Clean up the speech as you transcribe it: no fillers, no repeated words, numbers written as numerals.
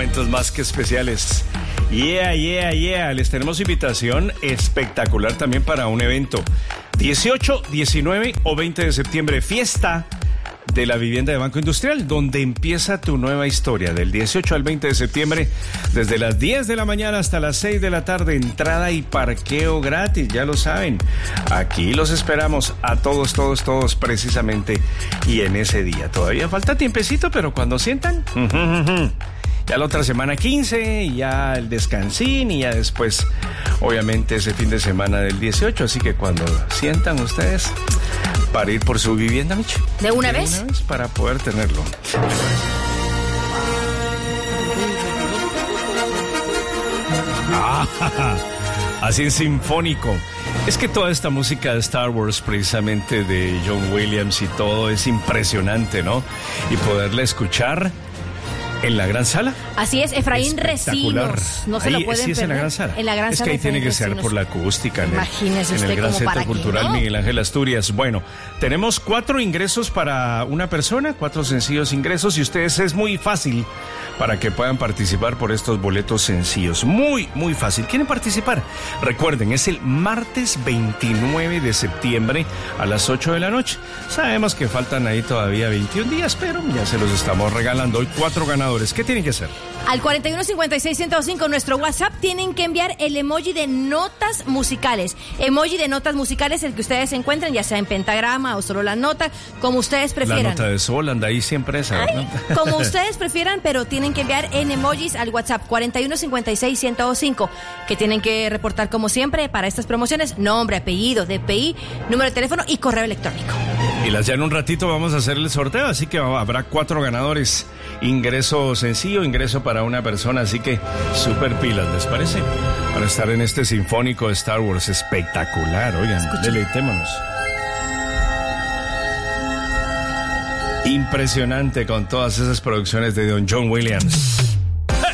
momentos más que especiales. Yeah. Les tenemos invitación espectacular también para un evento. 18, 19 o 20 de septiembre, fiesta de la vivienda de Banco Industrial, donde empieza tu nueva historia. Del 18 al 20 de septiembre, desde las 10 de la mañana hasta las 6 de la tarde, entrada y parqueo gratis, ya lo saben. Aquí los esperamos a todos, precisamente, y en ese día. Todavía falta tiempecito, pero cuando sientan... Ya la otra semana 15, y ya el descansín, y ya después, obviamente, ese fin de semana del 18. Así que cuando sientan ustedes para ir por su vivienda, Michi. ¿De una vez? Para poder tenerlo. Así en sinfónico. Es que toda esta música de Star Wars, precisamente de John Williams y todo, es impresionante, ¿no? Y poderla escuchar en la gran sala. Así es, Efraín Recinos. No se lo pueden sí, es perder. En la gran sala. En la gran es sala. Que ahí tiene que ser por la acústica. Imagínese en usted el Gran como Centro Cultural ¿no? Miguel Ángel Asturias. Bueno, tenemos 4 ingresos para una persona, 4 sencillos ingresos, y ustedes es muy fácil para que puedan participar por estos boletos sencillos. Muy fácil. ¿Quieren participar? Recuerden, es el martes 29 de septiembre a las 8 de la noche. Sabemos que faltan ahí todavía 21 días, pero ya se los estamos regalando. Hoy 4 ganadores. ¿Qué tienen que hacer? Al 4156-105, nuestro WhatsApp, tienen que enviar el emoji de notas musicales. Emoji de notas musicales, el que ustedes encuentren, ya sea en pentagrama o solo la nota, como ustedes prefieran. La nota de sol anda ahí siempre esa, ¿no? Como ustedes prefieran, pero tienen que enviar en emojis al WhatsApp 4156-105, que tienen que reportar como siempre para estas promociones: nombre, apellido, DPI, número de teléfono y correo electrónico. Y ya en un ratito vamos a hacer el sorteo, así que habrá 4 ganadores. Ingreso sencillo, ingreso para una persona, así que súper pilas, ¿les parece? Para estar en este sinfónico de Star Wars espectacular, oigan, deleitémonos. Impresionante con todas esas producciones de Don John Williams.